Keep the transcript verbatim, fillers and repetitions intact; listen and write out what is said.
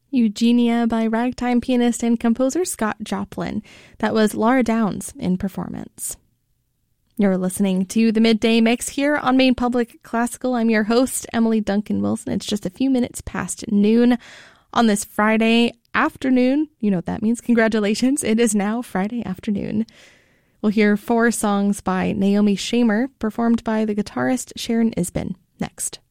Eugenia by ragtime pianist and composer Scott Joplin. That was Laura Downs in performance. You're listening to the Midday Mix here on Maine Public Classical. I'm your host, Emily Duncan Wilson. It's just a few minutes past noon on this Friday afternoon. You know what that means. Congratulations. It is now Friday afternoon. We'll hear four songs by Naomi Shamer, performed by the guitarist Sharon Isbin, next.